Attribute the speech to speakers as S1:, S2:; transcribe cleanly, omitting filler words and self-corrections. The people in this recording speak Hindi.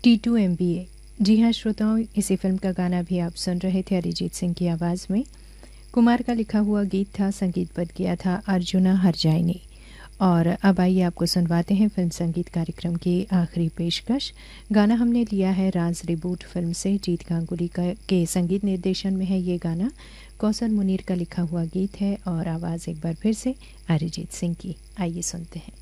S1: T2MBA। जी हाँ श्रोताओं, इसी फिल्म का गाना भी आप सुन रहे थे अरिजीत सिंह की आवाज़ में। कुमार का लिखा हुआ गीत था, संगीतबद्ध किया था अर्जुना हरजाई। और अब आइए आपको सुनवाते हैं फिल्म संगीत कार्यक्रम की आखिरी पेशकश। गाना हमने लिया है राज रिबूट फिल्म से। जीत गांगुली के संगीत निर्देशन में है ये गाना। कौसर मुनीर का लिखा हुआ गीत है और आवाज़ एक बार फिर से अरिजीत सिंह की। आइए सुनते हैं।